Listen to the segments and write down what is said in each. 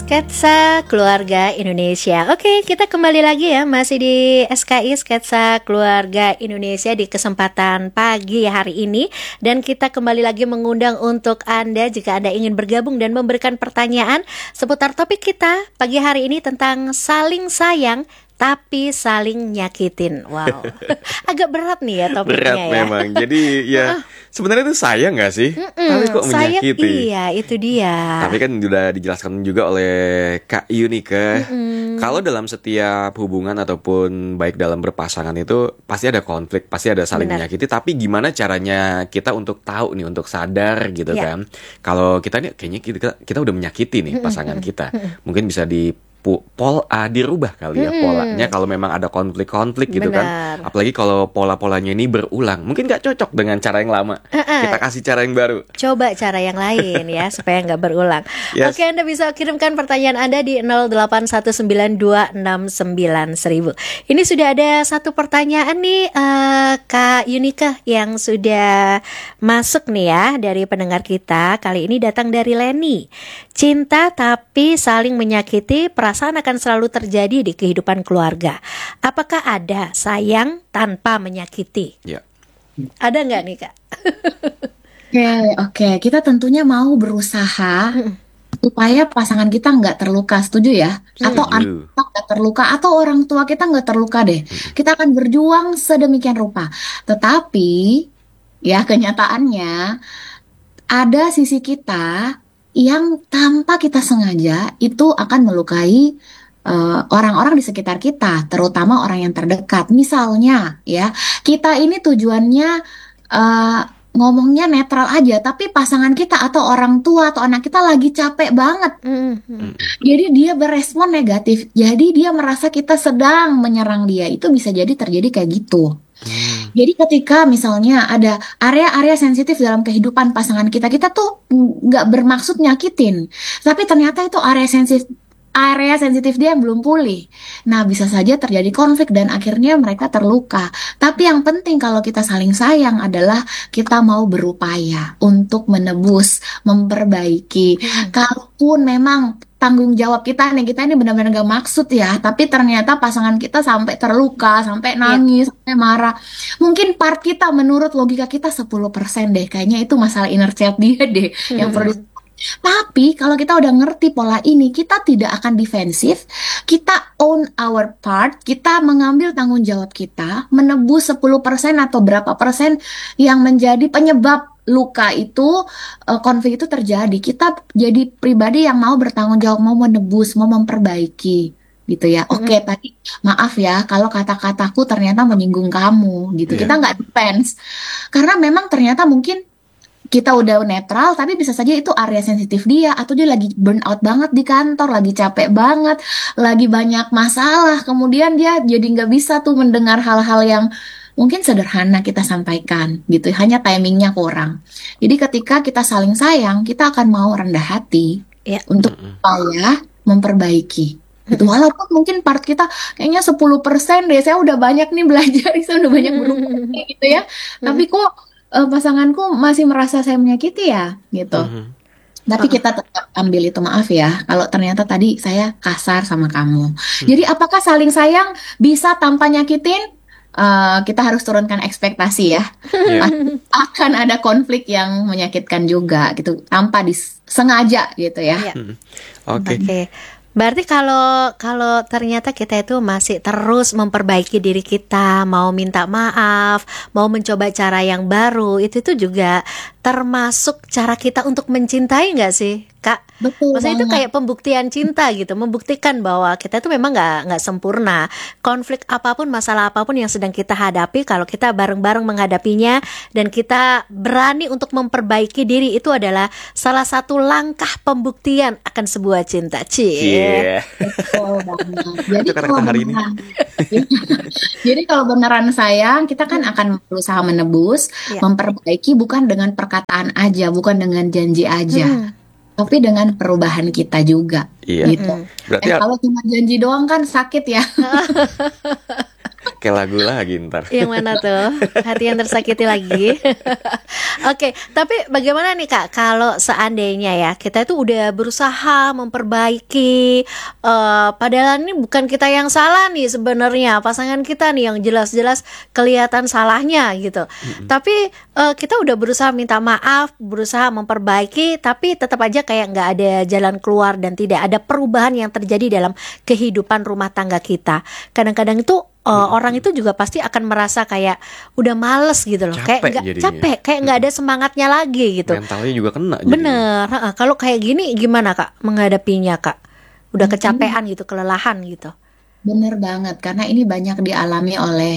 Sketsa Keluarga Indonesia. Oke, kita kembali lagi ya, masih di SKI Sketsa Keluarga Indonesia di kesempatan pagi hari ini. Dan kita kembali lagi mengundang untuk Anda jika Anda ingin bergabung dan memberikan pertanyaan seputar topik kita pagi hari ini tentang saling sayang tapi saling nyakitin. Wow, agak berat nih ya topiknya. Berat ya. memang. Jadi ya sebenarnya itu sayang gak sih? Tapi kok menyakiti? Iya, itu dia. Tapi kan sudah dijelaskan juga oleh Kak Yunike. Kalau dalam setiap hubungan ataupun baik dalam berpasangan itu pasti ada konflik, pasti ada saling menyakiti. Tapi gimana caranya kita untuk tahu nih, untuk sadar gitu kan? Kalau kita nih kayaknya kita udah menyakiti nih pasangan kita. Mungkin bisa dirubah kali ya polanya kalau memang ada konflik-konflik gitu kan. Apalagi kalau pola-polanya ini berulang, mungkin gak cocok dengan cara yang lama. Kita kasih cara yang baru. Coba cara yang lain ya supaya nggak berulang. Yes. Oke, Anda bisa kirimkan pertanyaan Anda di 0819269000. Ini sudah ada satu pertanyaan nih Kak Yunike yang sudah masuk nih ya dari pendengar kita. Kali ini datang dari Leni. Cinta tapi saling menyakiti, perasaan akan selalu terjadi di kehidupan keluarga. Apakah ada sayang tanpa menyakiti? Ya. Ada nggak nih Kak? Oke. Kita tentunya mau berusaha supaya pasangan kita nggak terluka, setuju ya? Atau anak kita nggak terluka, atau orang tua kita nggak terluka deh. Kita akan berjuang sedemikian rupa. Tetapi, ya kenyataannya ada sisi kita yang tanpa kita sengaja itu akan melukai orang-orang di sekitar kita, terutama orang yang terdekat. Misalnya ya, kita ini tujuannya ngomongnya netral aja, tapi pasangan kita atau orang tua atau anak kita lagi capek banget. Jadi dia berespon negatif. Jadi dia merasa kita sedang menyerang dia. Itu bisa jadi terjadi kayak gitu. Jadi ketika misalnya ada area-area sensitif dalam kehidupan pasangan kita, kita tuh nggak bermaksud nyakitin, tapi ternyata itu area sensitif dia yang belum pulih. Nah, bisa saja terjadi konflik dan akhirnya mereka terluka. Tapi yang penting kalau kita saling sayang adalah kita mau berupaya untuk menebus, memperbaiki. Kalaupun memang tanggung jawab kita ini benar-benar gak maksud ya, tapi ternyata pasangan kita sampai terluka, sampai nangis, sampai marah. Mungkin part kita menurut logika kita 10% deh, kayaknya itu masalah inner child dia deh yang perlu. Tapi kalau kita udah ngerti pola ini, kita tidak akan defensif, kita own our part, kita mengambil tanggung jawab kita, menebus 10% atau berapa persen yang menjadi penyebab luka itu, konflik itu terjadi. Kita jadi pribadi yang mau bertanggung jawab, mau menebus, mau memperbaiki gitu ya. Oke, tadi maaf ya kalau kata-kataku ternyata menyinggung kamu gitu. Kita nggak defense karena memang ternyata mungkin kita udah netral, tapi bisa saja itu area sensitif dia, atau dia lagi burn out banget di kantor, lagi capek banget, lagi banyak masalah, kemudian dia jadi nggak bisa tuh mendengar hal-hal yang mungkin sederhana kita sampaikan gitu, hanya timingnya kurang. Jadi ketika kita saling sayang, kita akan mau rendah hati untuk upaya memperbaiki. Gitu. Walaupun mungkin part kita kayaknya 10% deh, saya udah banyak nih belajar, saya udah banyak berubah gitu ya. Tapi kok pasanganku masih merasa saya menyakiti ya gitu. Tapi kita tetap ambil itu, maaf ya kalau ternyata tadi saya kasar sama kamu. Jadi apakah saling sayang bisa tanpa nyakitin? Kita harus turunkan ekspektasi ya. Akan ada konflik yang menyakitkan juga gitu, tanpa disengaja gitu ya. Oke. Berarti kalau ternyata kita itu masih terus memperbaiki diri kita, mau minta maaf, mau mencoba cara yang baru, itu juga termasuk cara kita untuk mencintai nggak sih, Kak? Betul. Maksudnya itu kayak pembuktian cinta gitu, membuktikan bahwa kita itu memang nggak sempurna. Konflik apapun, masalah apapun yang sedang kita hadapi, kalau kita bareng-bareng menghadapinya dan kita berani untuk memperbaiki diri, itu adalah salah satu langkah pembuktian akan sebuah cinta. Betul banget. Jadi kalau beneran sayang, kita kan akan berusaha menebus, memperbaiki, bukan dengan perkataan aja, bukan dengan janji aja. Tapi dengan perubahan kita juga, gitu. Berarti kalau cuma janji doang kan sakit ya. pakai lagu lagi ntar. Yang mana tuh? Hati yang tersakiti lagi. Oke, tapi bagaimana nih Kak kalau seandainya ya kita itu udah berusaha memperbaiki, padahal ini bukan kita yang salah nih sebenarnya, pasangan kita nih yang jelas-jelas kelihatan salahnya gitu. Tapi kita udah berusaha minta maaf, berusaha memperbaiki, tapi tetap aja kayak nggak ada jalan keluar dan tidak ada perubahan yang terjadi dalam kehidupan rumah tangga kita. Kadang-kadang itu orang itu juga pasti akan merasa kayak udah males gitu loh, capek, kayak nggak ada semangatnya lagi gitu. Mentalnya juga kena. Bener. Kalau kayak gini gimana Kak menghadapinya Kak? Udah kecapean gitu, kelelahan gitu. Bener banget, karena ini banyak dialami oleh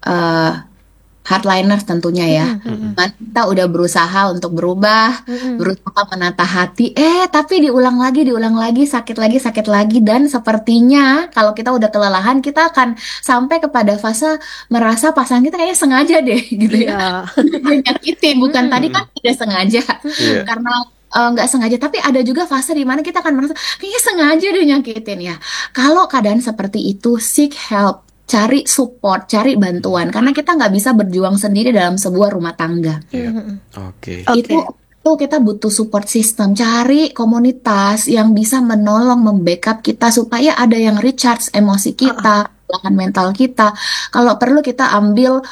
hardliners tentunya ya. Kita udah berusaha untuk berubah, berusaha menata hati, tapi diulang lagi, sakit lagi, dan sepertinya kalau kita udah kelelahan, kita akan sampai kepada fase merasa pasangan kita kayaknya sengaja deh, gitu ya. Nyakitin, bukan tadi kan tidak sengaja, karena nggak sengaja, tapi ada juga fase di mana kita akan merasa kayaknya sengaja deh nyakitin ya. Kalau keadaan seperti itu, seek help. Cari support, cari bantuan, karena kita nggak bisa berjuang sendiri dalam sebuah rumah tangga. Oke. Itu kita butuh support system. Cari komunitas yang bisa menolong, membackup kita supaya ada yang recharge emosi kita, lahan mental kita. Kalau perlu kita ambil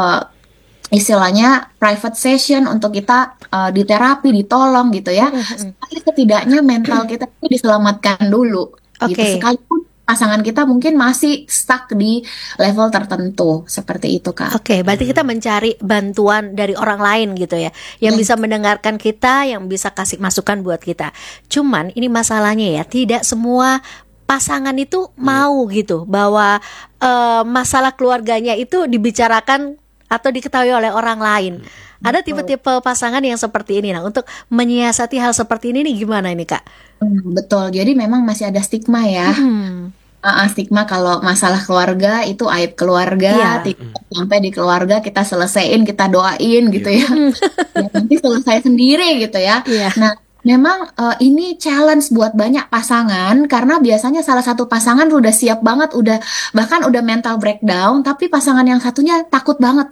istilahnya private session untuk kita diterapi, ditolong gitu ya. Supaya setidaknya mental kita itu diselamatkan dulu. Gitu. Sekalipun pasangan kita mungkin masih stuck di level tertentu, seperti itu Kak. Oke, berarti kita mencari bantuan dari orang lain gitu ya, yang bisa mendengarkan kita, yang bisa kasih masukan buat kita. Cuman ini masalahnya ya, tidak semua pasangan itu mau gitu bahwa masalah keluarganya itu dibicarakan atau diketahui oleh orang lain. Ada tipe-tipe pasangan yang seperti ini. Nah, untuk menyiasati hal seperti ini nih gimana ini Kak? Betul, jadi memang masih ada stigma ya. Stigma kalau masalah keluarga itu aib keluarga, sampai di keluarga kita selesaiin, kita doain gitu ya. Nanti selesai sendiri gitu ya. Nah, memang ini challenge buat banyak pasangan, karena biasanya salah satu pasangan udah siap banget, bahkan udah mental breakdown, tapi pasangan yang satunya takut banget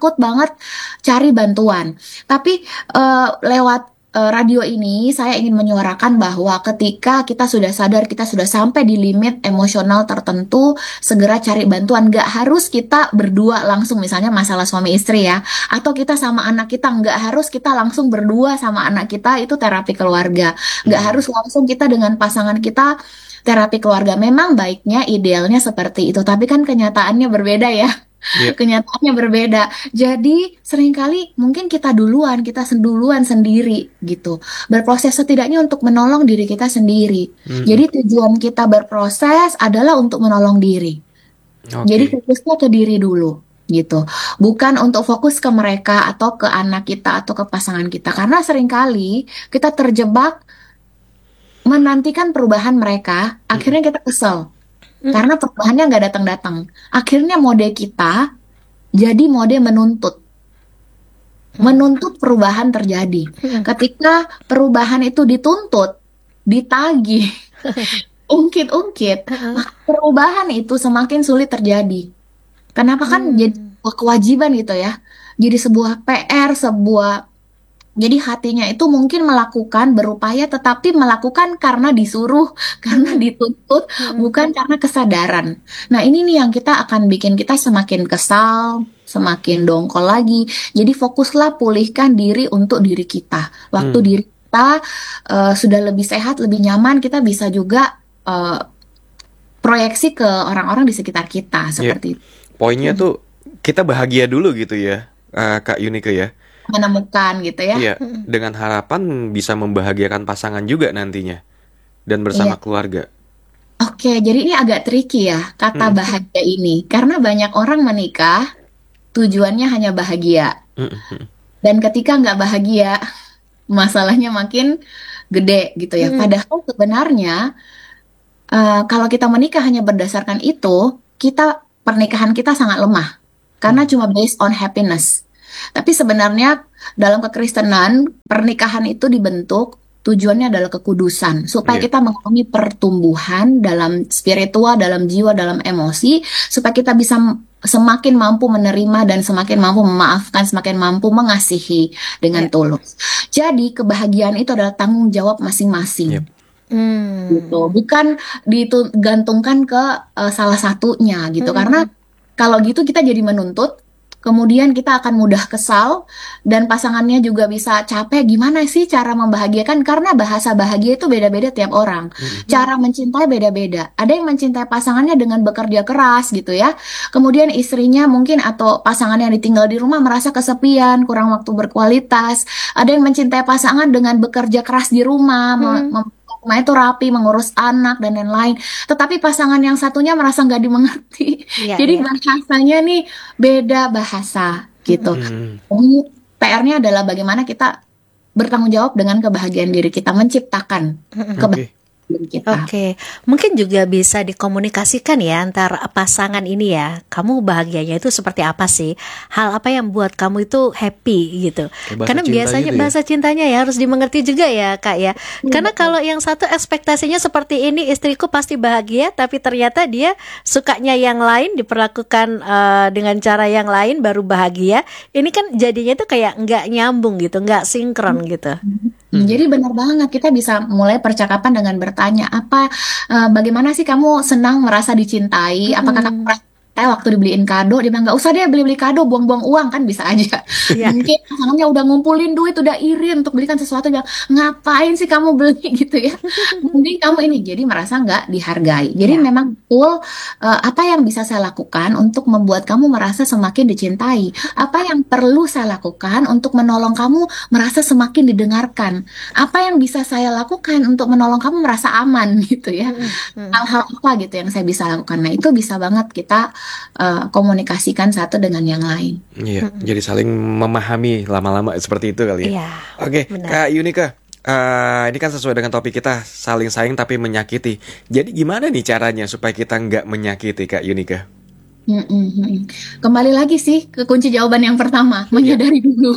cari bantuan. Tapi lewat radio ini saya ingin menyuarakan bahwa ketika kita sudah sadar kita sudah sampai di limit emosional tertentu, segera cari bantuan. Gak harus kita berdua langsung, misalnya masalah suami istri ya, atau kita sama anak kita, gak harus kita langsung berdua sama anak kita itu terapi keluarga. Gak harus langsung kita dengan pasangan kita terapi keluarga. Memang baiknya, idealnya seperti itu, tapi kan kenyataannya berbeda ya. Kenyataannya berbeda. Jadi seringkali mungkin kita duluan sendiri gitu. Berproses setidaknya untuk menolong diri kita sendiri. Jadi tujuan kita berproses adalah untuk menolong diri. Jadi fokusnya ke diri dulu gitu. Bukan untuk fokus ke mereka atau ke anak kita atau ke pasangan kita. Karena seringkali kita terjebak menantikan perubahan mereka, akhirnya kita kesel. Karena perubahannya nggak datang-datang. Akhirnya mode kita jadi mode menuntut perubahan terjadi. Ketika perubahan itu dituntut, ditagih, ungkit-ungkit, maka perubahan itu semakin sulit terjadi. Kenapa kan jadi sebuah kewajiban gitu ya. Jadi sebuah PR, jadi hatinya itu mungkin melakukan, berupaya, tetapi melakukan karena disuruh, karena dituntut, bukan karena kesadaran. Nah ini nih yang kita akan bikin kita semakin kesal, semakin dongkol lagi. Jadi fokuslah pulihkan diri untuk diri kita. Waktu diri kita sudah lebih sehat, lebih nyaman, kita bisa juga proyeksi ke orang-orang di sekitar kita, seperti itu. Poinnya tuh kita bahagia dulu gitu ya, Kak Yunike ya. Menemukan gitu ya. Iya, dengan harapan bisa membahagiakan pasangan juga nantinya dan bersama keluarga. Oke, jadi ini agak tricky ya kata bahagia ini, karena banyak orang menikah tujuannya hanya bahagia, dan ketika nggak bahagia masalahnya makin gede gitu ya. Padahal sebenarnya kalau kita menikah hanya berdasarkan itu, pernikahan kita sangat lemah karena cuma based on happiness. Tapi sebenarnya dalam kekristenan pernikahan itu dibentuk tujuannya adalah kekudusan, supaya kita mengalami pertumbuhan dalam spiritual, dalam jiwa, dalam emosi, supaya kita bisa semakin mampu menerima dan semakin mampu memaafkan, semakin mampu mengasihi dengan tulus. Jadi kebahagiaan itu adalah tanggung jawab masing-masing. Yep. Gitu. Bukan digantungkan ke salah satunya gitu. Karena kalau gitu kita jadi menuntut, kemudian kita akan mudah kesal dan pasangannya juga bisa capek. Gimana sih cara membahagiakan? Karena bahasa bahagia itu beda-beda tiap orang. Cara mencintai beda-beda. Ada yang mencintai pasangannya dengan bekerja keras gitu ya. Kemudian istrinya mungkin atau pasangannya yang ditinggal di rumah merasa kesepian, kurang waktu berkualitas. Ada yang mencintai pasangan dengan bekerja keras di rumah, rumah itu rapi, mengurus anak dan lain-lain. Tetapi pasangan yang satunya merasa nggak dimengerti. Jadi bahasanya nih beda bahasa gitu. Jadi PR-nya adalah bagaimana kita bertanggung jawab dengan kebahagiaan diri kita, menciptakan kebahagiaan diri kita. Oke, mungkin juga bisa dikomunikasikan ya antar pasangan ini ya. Kamu bahagianya itu seperti apa sih? Hal apa yang buat kamu itu happy gitu? Karena biasanya bahasa cintanya ya harus dimengerti juga ya Kak ya. Karena kalau yang satu ekspektasinya seperti ini, istriku pasti bahagia, tapi ternyata dia sukanya yang lain, diperlakukan dengan cara yang lain baru bahagia. Ini kan jadinya tuh kayak nggak nyambung gitu, nggak sinkron gitu. Jadi benar banget, kita bisa mulai percakapan dengan bertanya, bagaimana sih kamu senang merasa dicintai? Apakah kamu merasa waktu dibeliin kado? Dia bilang, nggak usah deh beli-beli kado, buang-buang uang, kan bisa aja. Mungkin pasangannya udah ngumpulin duit, udah iri untuk belikan sesuatu, bilang, ngapain sih kamu beli gitu ya? Mungkin kamu ini, jadi merasa nggak dihargai. Jadi memang betul, apa yang bisa saya lakukan untuk membuat kamu merasa semakin dicintai? Apa yang perlu saya lakukan untuk menolong kamu merasa semakin didengarkan? Apa yang bisa saya lakukan untuk menolong kamu merasa aman gitu ya? Hal-hal apa gitu yang saya bisa lakukan? Nah itu bisa banget kita komunikasikan satu dengan yang lain. Iya, jadi saling memahami lama-lama seperti itu kali ya. Oke, Kak Yunika, ini kan sesuai dengan topik kita, saling sayang tapi menyakiti. Jadi gimana nih caranya supaya kita nggak menyakiti, Kak Yunika? Kembali lagi sih ke kunci jawaban yang pertama, menyadari dulu.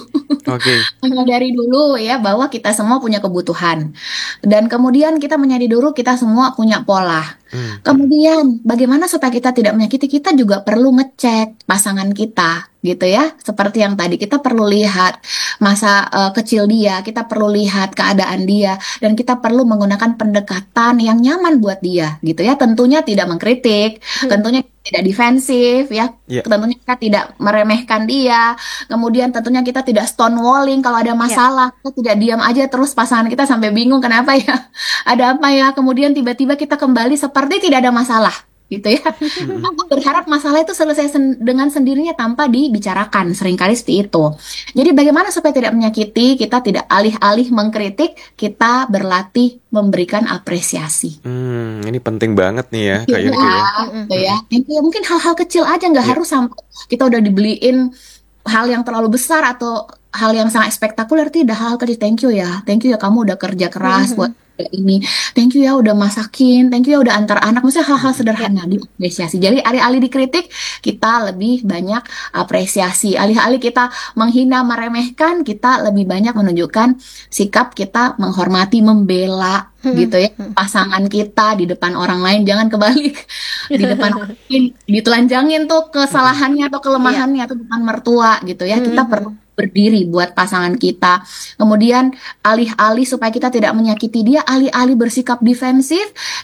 Menyadari dulu ya bahwa kita semua punya kebutuhan. Dan kemudian kita menyadari dulu kita semua punya pola. Kemudian bagaimana supaya kita tidak menyakiti, kita juga perlu ngecek pasangan kita gitu ya. Seperti yang tadi, kita perlu lihat masa kecil dia, kita perlu lihat keadaan dia, dan kita perlu menggunakan pendekatan yang nyaman buat dia gitu ya. Tentunya tidak mengkritik, tentunya tidak defensif ya, tentunya kita tidak meremehkan dia. Kemudian tentunya kita tidak stonewalling kalau ada masalah, kita tidak diam aja terus pasangan kita sampai bingung kenapa ya, ada apa ya, kemudian tiba-tiba kita kembali seperti tidak ada masalah gitu ya. Aku berharap masalah itu selesai dengan sendirinya tanpa dibicarakan, seringkali seperti itu. Jadi bagaimana supaya tidak menyakiti, kita tidak alih-alih mengkritik, kita berlatih memberikan apresiasi. Ini penting banget nih ya, Kak Yunika ya. Ya, mungkin hal-hal kecil aja, nggak harus sampai kita udah dibeliin hal yang terlalu besar atau hal yang sangat spektakuler. Tidak, hal kecil. Thank you ya kamu udah kerja keras buat ini, thank you ya udah masakin, thank you ya udah antar anak. Maksudnya hal-hal sederhana diapresiasi. Jadi alih-alih dikritik, kita lebih banyak apresiasi. Alih-alih kita menghina, meremehkan, kita lebih banyak menunjukkan sikap kita menghormati, membela gitu ya pasangan kita di depan orang lain. Jangan kebalik, di depan orang lain ditelanjangin tuh kesalahannya atau kelemahannya atau depan mertua gitu ya. Kita perlu berdiri buat pasangan kita. Kemudian alih-alih supaya kita tidak menyakiti dia, alih-alih bersikap defensif,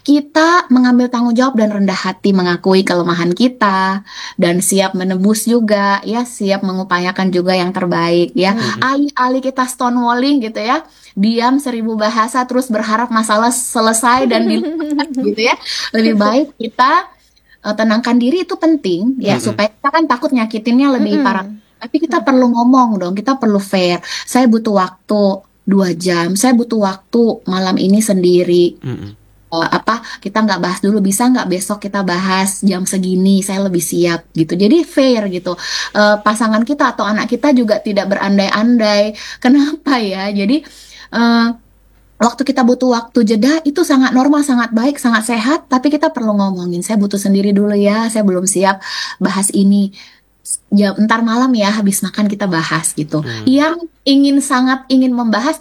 kita mengambil tanggung jawab dan rendah hati mengakui kelemahan kita dan siap menebus juga ya, siap mengupayakan juga yang terbaik ya. Alih-alih kita stonewalling gitu ya, diam 1000 bahasa terus berharap masalah selesai dan gitu ya. Lebih baik kita tenangkan diri, itu penting ya, supaya kita kan takut nyakitinnya lebih parah. Tapi kita perlu ngomong dong, kita perlu fair. Saya butuh waktu 2 jam, saya butuh waktu malam ini sendiri. Kita nggak bahas dulu, bisa nggak besok kita bahas jam segini, saya lebih siap gitu. Jadi fair gitu. Pasangan kita atau anak kita juga tidak berandai-andai. Kenapa ya? Jadi waktu kita butuh waktu jeda itu sangat normal, sangat baik, sangat sehat. Tapi kita perlu ngomongin, saya butuh sendiri dulu ya, saya belum siap bahas ini. Ya, ntar malam ya habis makan kita bahas gitu. Yang sangat ingin membahas